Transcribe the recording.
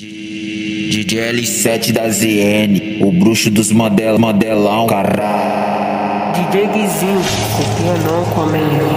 DJ L7 da ZN, o bruxo dos modelão, caralho. DJ Guizinho, copia não, come aí.